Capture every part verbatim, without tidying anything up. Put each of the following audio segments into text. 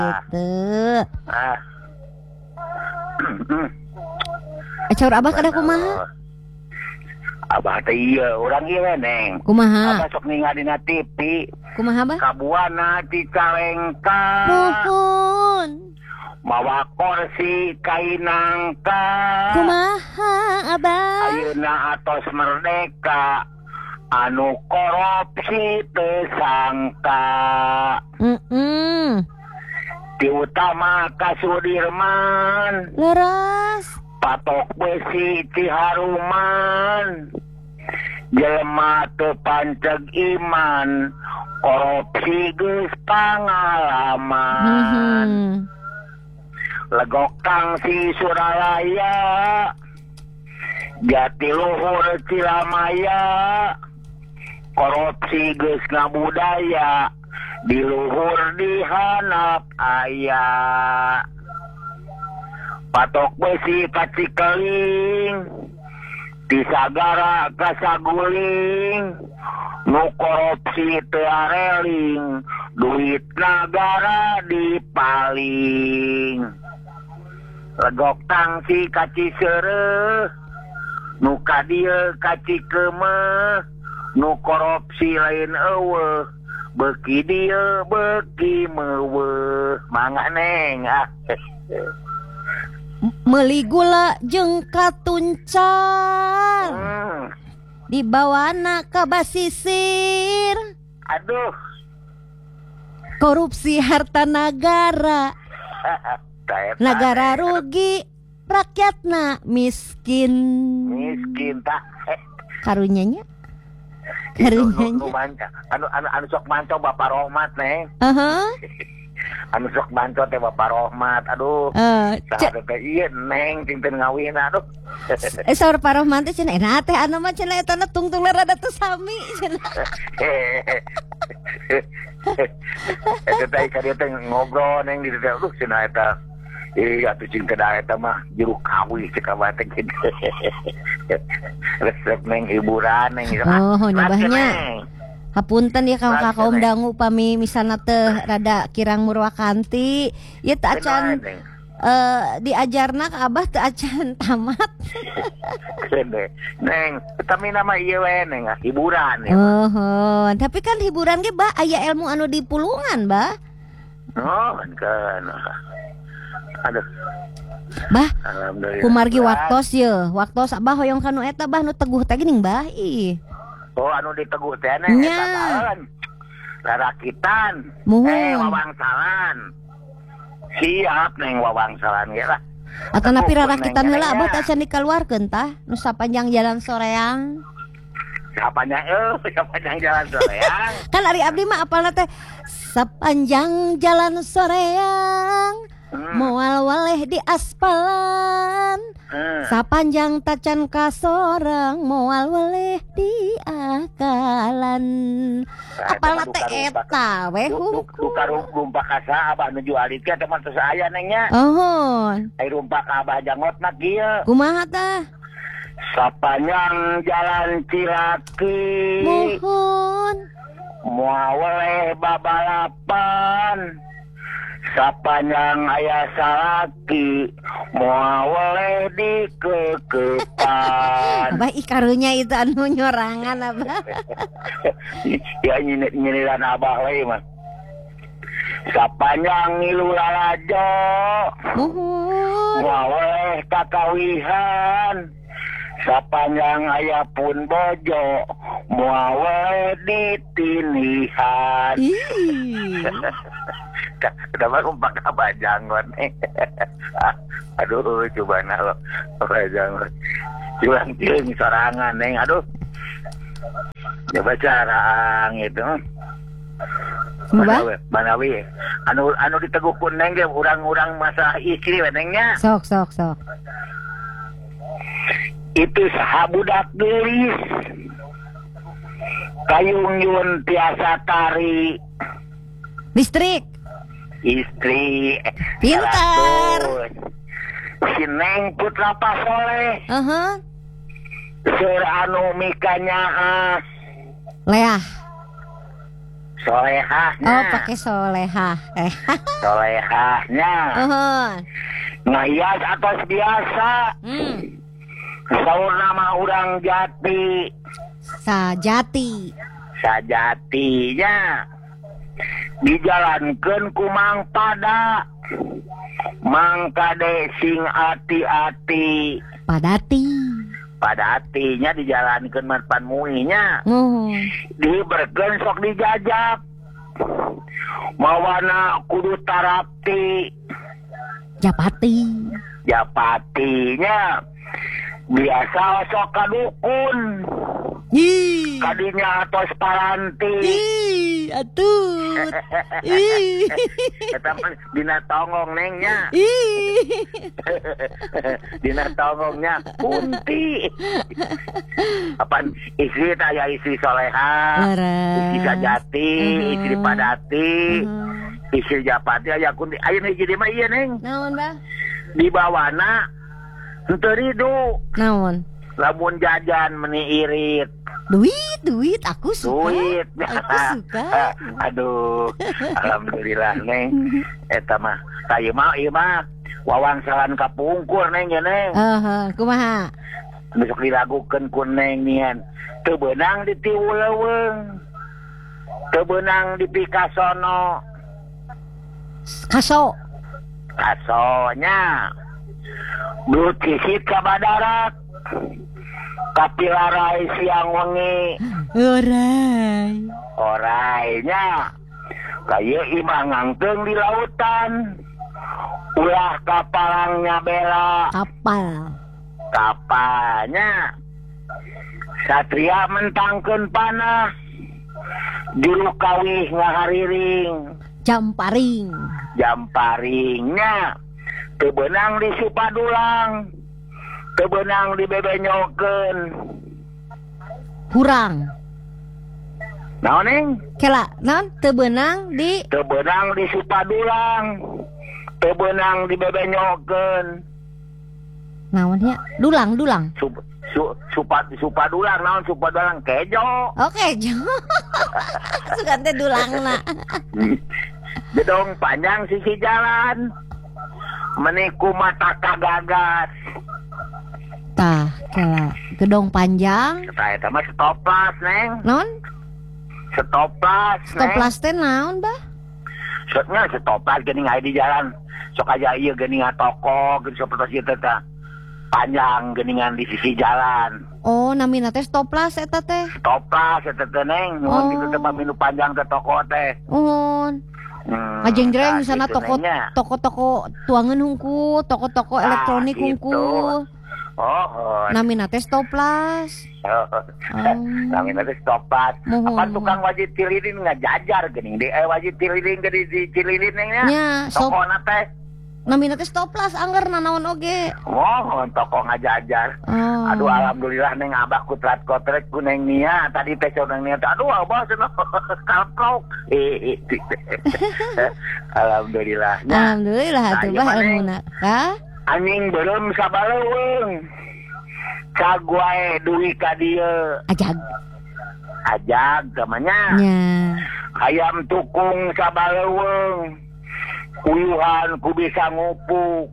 Gitu. Ah. Eh, caur abah kada kumaha? Abah teh ieu, urang ieu neng. Kumaha? Abah sok ningalina T V. Kumaha bah? Kabuana Cicalengka. Nuhun. Mawa kursi kainangka. Kumaha abah? Ayeuna atos merdeka. Anu korupsi teu sangka. Mm-mm. Ti utama ka Sudirman. Leres. Patok besi Ciharuman. Jelema teu panceg iman. Korupsi geus pangalaman. Mm-hmm. Legok tangsi Suralaya. Jatiluhur Cilamaya. Korupsi geus ngabudaya. Di luhur dihanap aya. Patok besi ka Cikeling. Ti Sagara ka Saguling. Nu korupsi teu areling. Duit negara dipaling. Legok tangsi ka Ciseureuh. Nu ka dieu ka Cikeumeuh. Nu korupsi lain eueuh. Beki dieu beki meuweuh. Mangga neng ah. Meuli gula jeung katuncal. Hmm. Dibawana ka basisir. Aduh. Korupsi harta negara. Negara rugi, rakyatna miskin. Miskin tak. Karunyanya? Anu Karunyanya. anu anu anu sok manco Bapak Rohmat neng. Aha. Anu sok manco teh Bapak Rohmat. Aduh. Eh, Saha teh ieu neng tinten ngawin aduh. Eh saur parohman teh cenah nah teh anu mah cenah eta tungtung rada teu sami cenah. Eta teh ka dieu teh ngobrol neng di dieu aduh cenah eta. Eh atuh cing kada eta mah juru kawi cek abah teh kitu. Resep neng hiburan neng. Oh, nyabahnya. Hapunten ya kaum kaum dangu pami misalna teh rada kirang murwakanti. Ieu teh acan eh diajarna ka abah teh acan tamat. Kene. Neng, tapi nama ieu we neng hiburan ya. Oh, tapi kan hiburan ge bah aya ilmu anu dipulungan, bah. Oh, kan. Aduh. Bah, Alhamdulillah. kumargi waktos ye, waktos abah hoyong kanu eta bah nu teguh teh geuning bah. Ih. Oh, anu diteguh teh neng Nya. eta taen. Rarakitan. Muhun. Eh, wawangsalan. Siap neng wawangsalan ge lah. Atau napi Teguh, rarakitan neng, heula neng, abah ya. teh acan dikaluarkeun tah, nu sapanjang jalan soreang. Sapanjang eh sapanjang jalan soreang. Kan ari abdi mah apalna teh sepanjang jalan soreang. Hmm. Moal waleh di aspalan. Hmm. Sapanjang tacan kasorang moal waleh di akalan. Apalna teh eta weh. Duka rumpak kasa abah nuju alit ke teman saya nengnya. Oh. Ai rumpak abah jangot nak kieu. Kumaha tah? Sapanjang jalan Cilaki. Muhun. Moal waleh babalapan. Sapanjang aya salaki moal waleh dikekepan. Abah ikarunya itu anu nyorangan abah. Ya nyiniran abah we mah. Sapanjang ngilu lalajo Muhun. moal waleh kakawihan. Sapanjang aya pun bojo moal waleh ditinihan. Ih. Kenapa rumpak abah janggot nih? Aduh, coba nah lo, abah janggot. Cilang-ciling sorangan neng, aduh. Coba carang itu. Mbah? Manawi, anu anu diteguhkeun neng ge urang-urang masalah istri we nengnya. Sok sok sok. Itu saha budak geulis. Kayung yun tiasa tari. Listrik. Istri Pintar. si Neng Putra Pasoleh. Aha. Seur anu mikanya ah. Leah. solehahnya. Oh, pakai solehah. Eh. Solehahnya. Uhun. Ngahias atas biasa. Hmm. Saur nama urang jati. Sajati. Sajatinya dijalankeun ku Mang Pada. Mang Kade sing ati-ati. Padati. Padatinya dijalankeun marpan muinya. Uhun. Dibeurekeun sok dijajak. Mawana kudu tarapti. Japati. Japatinya biasa sok kadukun. Ih. Kadinya atos paranti. Ih, atuh. Ih. Eta mah dina tongong nengnya. Ih. Dina tongongnya kunti. Apaan istri taya istri soleha, istri sajati, Uh-huh. istri padati, Uh-huh. istri japati aya kunti. Aya hiji mah ieu neng. Naon, Bah? Di bawana henteu ridu. Naon? Lamun jajan meni irit. Duit, duit, aku suka. Duit. Aku suka. Aduh, alhamdulillah neng. Eta mah, saya mah ieu mah wawangsalan kapungkur neng ya neng. Heeh, kumaha? Besok dilagukeun ku neng nian. Teu beunang di Tiwuleuweung. Teu beunang di Pikasono. Kaso. Kasonya. Belut sisit ka Badarat. Kapilarai siang wengi. Orai. Orainya kayak imah ngangkeung di lautan. Ulah kapalangnya bela. Kapal. Kapalnya satria mentangkeun panah. Juru kawih ngahariring. Jamparing. Jamparingnya teu beunang di Supadulang. Teu beunang di bebenyokeun. Hurang. Naon ning? Kela, naon teu beunang di Teu beunang di Supadulang. Teu beunang di bebenyokeun. naon ya? Dulang, dulang. Sup, su, supa, Supadulang naon Supadulang kejo. Oke, Jo. Sugan teh dulangna. Gedong panjang sisi jalan. Meniku mata kagagas. Tah, kela gedong panjang. Eta eta mah stoplas neng. Naon? Stoplas neng. Stoplas teh naon, Bah? Sotnya stoplas geuning aya di jalan. Sok aja ieu geuningan toko geuning seperti ieu teh panjang geuningan di sisi jalan. Oh, namina teh stoplas eta teh. Stoplas eta teh neng. Mun Oh. kitu teh paminu panjang ke toko teh. Uhun. Hmm, Kajeng-jreng di tah sana kitu toko nengnya. toko-toko tuangan hungku, toko-toko Ah, elektronik gitu. hungku. Oh, oh. Namina teh stoplas. Oh. Oh. Kami nanti stoplas. Mohon, Apa tukang wajib cililin ngajajar geuning di eh, wajib cililin geuning di cililin nengnya. Nya, sok Toko teh. namina teh stoplas angger nanaon oge. Mohon toko ngajajar. Oh. Aduh alhamdulillah neng abah kutrat kotrek ku neng Nia tadi teh sok neng Nia. Aduh abah cenah kalprok. Eh, alhamdulillah. Nya, Alhamdulillah Nah, atuh ieu Bah mah, Neng. ilmuna. Kah? anjing belum sabaleuweung. Cag wae duwi ka dieu. Ajag. Ajag gamanya. Nya. Hayam tukung sabaleuweung. Uyuhan ku bisa ngupuk.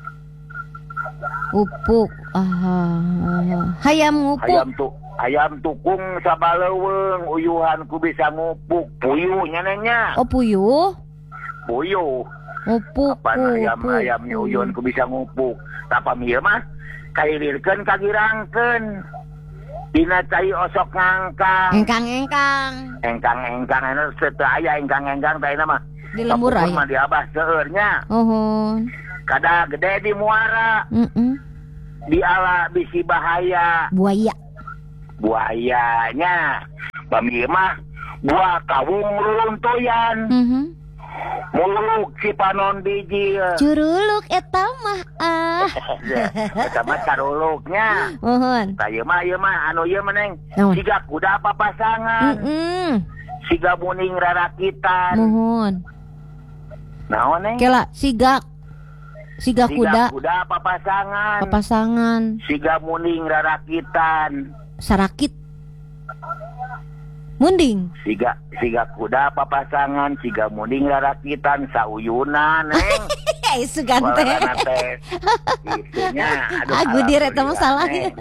Upuk. Ah. Hayam ngupuk. Hayam tu hayam tukung sabaleuweung. Uyuhan ku bisa ngupuk. Puyuhnya nengnya. Oh, puyuh. Puyuh. Upuk. Apa ayam upuk, ayamnya puyuh. uyuhan ku bisa ngupuk. Tapa mieu mah kailirkeun kagirangkeun. Dina cai osok ngangkang. Engkang-engkang. Engkang-engkang anu teu aya engkang-engkang teh mah. Di lembur Kapungkur aya. mah di abah seueurnya. Uhun. Kada gede di muara. Mm-mm. Di ala bisi bahaya. Buaya. Buayanya bami mah buah kawung ruruntuyan. Mhm. Muluk si panon biji. Curuluk eta mah ah. Eta mah caruluknya. Mohon. Tah ieu mah ieu mah anu ieu mah neng. Naon? Siga kuda papasangan. Mm-mm. Siga muning rarakitan. Mohon. Naon neng? Kela sigak. Siga kuda kuda papasangan. papasangan Siga muning rarakitan. sarakit. Munding. Siga siga kuda papasangan, siga munding rarakitan sauyunan neng. Eh sugante. Walana teh. Itunya aduh. Aku dire teh masalah.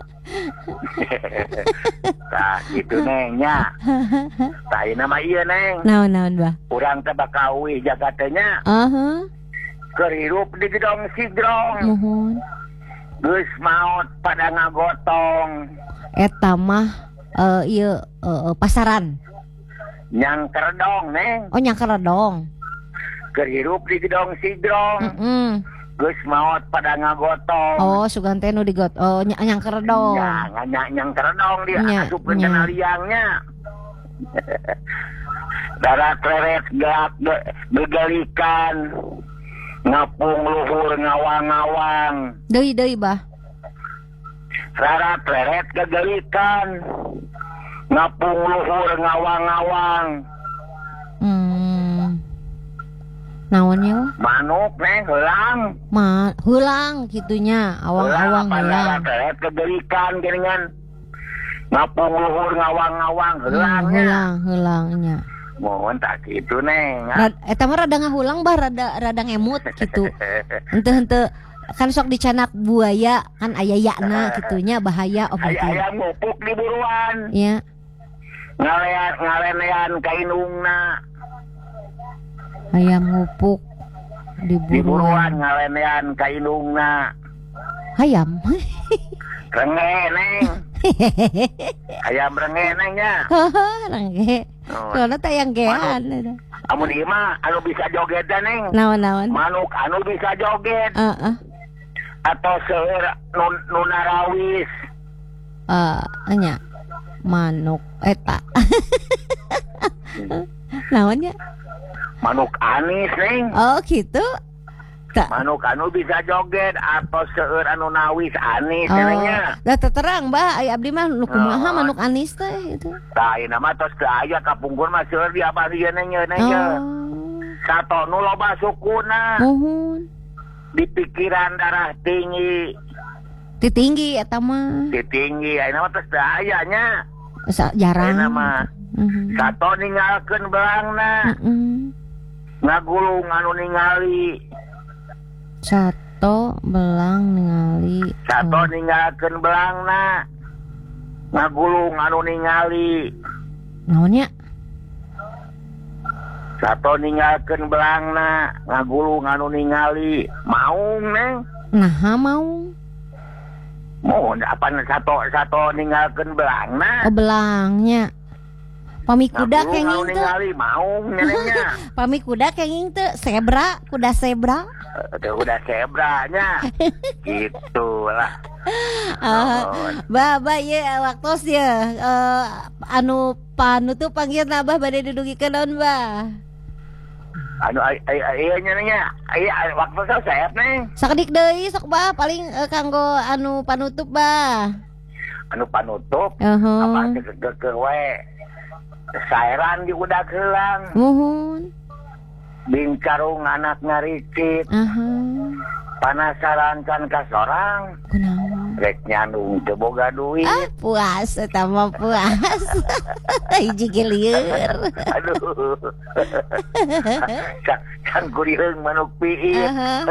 Tah gitu neng nya. Tah ieu mah ieu neng. Naon-naon bah? Urang teh bakal euih jaga teh nya. Aha. Keur hirup di gedong sigrong. Muhun. Geus maot pada ngagotong. Eta mah eh ieu uh, pasaran. Nyang keredong neng. Oh nyang keredong. Keur hirup di gedong sigrong. Heeh. Geus maot pada ngagotong. Oh sugante nu digot. Oh ny- nyang keredong. Ya, nyang nyang keredong dia Nya, asupkeun nya. kana liangnya. Darat leret gelap begalikan. Ngapung luhur ngawang-ngawang. Deui deui bah. Darat leret gegalikan. Ngapung luhur ngawang-ngawang. Hmm. Naon ya? Manuk neng heulang. Ma heulang kitunya, awang-awang heulang. Darat leret gegalikan geuningan. Ngapung luhur ngawang-ngawang heulang. Hmm, heulang, heulang nya. Mohon tak gitu neng. Rad, eta mah rada ngahulang bah rada rada ngemut gitu. Henteu-henteu kan sok dicanak buaya kan aya yakna kitunya bahaya oh Aya berarti. aya ngupuk di buruan. Ya. Ngalean ngalenean ka indungna. Ayam ngupuk di Di buruan buruan. ngalenean ka indungna. Hayam. Renge neng. Ayam renge neng nya. Rangge. Oh. Soalnya tayang gean. Amun ieu mah anu bisa joget teh neng. Naon-naon. Manuk anu bisa joget Heeh. atau seueur nu nu narawis. Eh, nya manuk eta. Naonnya? Manuk anis neng. Oh gitu. Tak. Manuk anu bisa joget atau seueur anu nawis anis Oh, nengnya. dah terang bah, aya abdi mah nu kumaha Oh. manuk anis teh itu. Tah ieu mah tos teu aya kapungkur mah seueur di abah ieu nengnya nengnya. Oh. Sato nu loba sukuna Muhun. di pikiran darah tinggi, Ti tinggi eta mah. di tinggi ayeuna mah tos teu aya nya. Sa- jarang. Ayeuna mah Mhm. sato ninggalkeun belangna, Mm-mm. ngagulung anu ningali. Sato belang ningali. Sato Oh. ninggalkeun belangna, ngagulung anu ningali. Naonnya? Sato ninggalkeun belangna, ngagulung anu ningali. Maung neng. Naha mau. Mohon apa sato sato ninggalkeun belangna. Oh belangnya. Pamikuda Ngagulung anu kenging teu. ningali maung neneknya. Pamikuda kenging teu zebra, kuda zebra. Udah udah sebranya. Gitulah. Ah, bah bah ye waktos ya eh, anu panutup panggil nabah bade didugikeun naon bah. Anu ai ai ieu nya nya. Aya waktu saya neng. Sakedik deui sok bah paling eh, kanggo anu panutup bah. Anu panutup Heeh. apa ke we. Saeran di udah geulang. Muhun. Bincarung anak ngaricit. Aha. Panasaran kan ka sorang. Kunaon? Rek nyandung teu boga duit. Ah, puas eta mah puas. Hiji ge lieur. Aduh. Can can kuriheung manuk piit. Aha.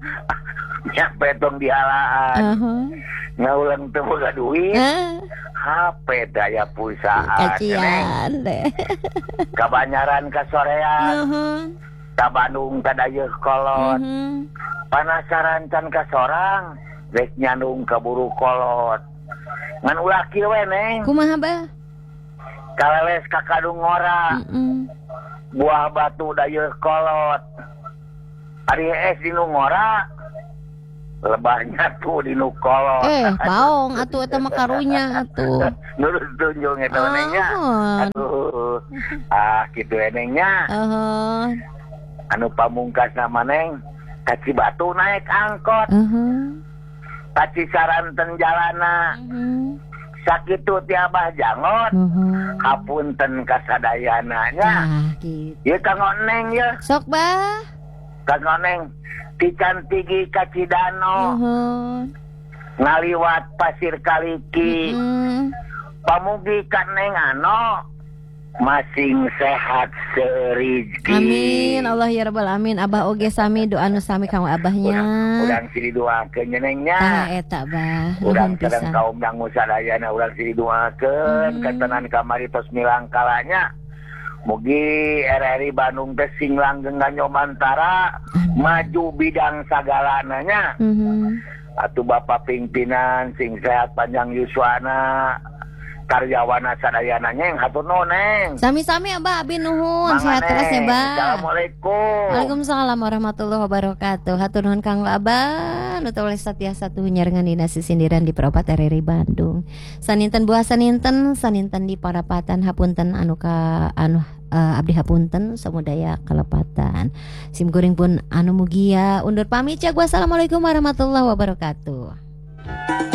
Nya betong dialaan. Aha. Ngaulang teu boga duit. Ah, H P daya pulsaan. Neng. kacian deh. Kabanyaran ka sorean. Nuhun. Ka Bandung ka dayeuh kolot. Mhm. Panasaran can ka sorang. Rek nyandung ka buru kolot. Ngan ulah kieu we neng. Kumaha bah? Kaleles ka kadung ngora. Mm-mm. Buah batu dayeuh kolot. Ari es di nu ngora. Lebahnya tuh di nu kolot. Eh, baong atuh eta mah karunya atuh. Nurut tunjung eta nengnya. Ahon. Aduh. Ah, kitu nengnya. Ahon. Anu pamungkas nama neng. Kaci batu naik angkot. Ahon. Kaci saranten jalana. Mhm. Sakitu ti abah jangot. Ahon. Hapunten kasadayana nya. Ah, gitu. Ieu Kang Oneng ya. Sok bah. Kang Oneng ti Cantigi ka Cidano. Ahon. Ngaliwat pasir kaliki. Mm. Pamugi ka Neng Ano. masing sehat serizki. Amin Allah ya rabbal alamin. Abah oge sami doa nu sami kang abahnya. Urang si didoakeun nyenengnya. Tah eta bah. Urang Nuhun sedang pisan. kaum dangu sadayana urang si didoakeun Hmm. katenan kamari tos milang kalanya. Mugi R R I Bandung teh sing langgeng nganyomantara maju bidang sagalananya. Mhm. Atuh Bapak pimpinan sing sehat panjang yuswana karyawana sadayananya yang hatur noneng. Sami-sami Abah abi nuhun. Sehat Manganeh. terus ya, Bah. Assalamualaikum. Waalaikumsalam warahmatullahi wabarakatuh. Hatur nuhun Kang Abah nu teu satiasa tunyarengan dina sisindiran di Peropat R R I Bandung. Saninten buah saninten saninten di parapatan hapunten anu ka anu uh, abdi hapunten samudaya kalepatan. Sim goreng pun anu mugia undur pamit ya. Wassalamualaikum warahmatullahi wabarakatuh.